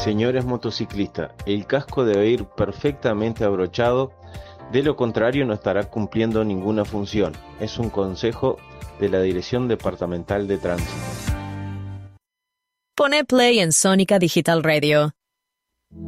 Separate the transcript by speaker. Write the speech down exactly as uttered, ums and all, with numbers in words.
Speaker 1: Señores motociclistas, el casco debe ir perfectamente abrochado, de lo contrario no estará cumpliendo ninguna función. Es un consejo de la Dirección Departamental de Tránsito.
Speaker 2: Pone play en Sónica Digital Radio